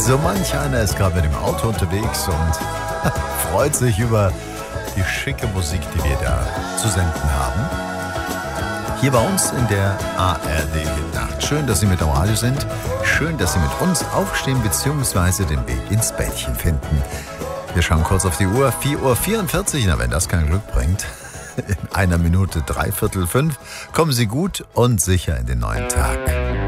So manch einer ist gerade mit dem Auto unterwegs und freut sich über die schicke Musik, die wir da zu senden haben. Hier bei uns in der ARD-Nacht. Schön, dass Sie mit am Radio sind. Schön, dass Sie mit uns aufstehen bzw. den Weg ins Bettchen finden. Wir schauen kurz auf die Uhr. 4:44 Uhr. Na, wenn das kein Glück bringt. In einer Minute 4:45. Kommen Sie gut und sicher in den neuen Tag.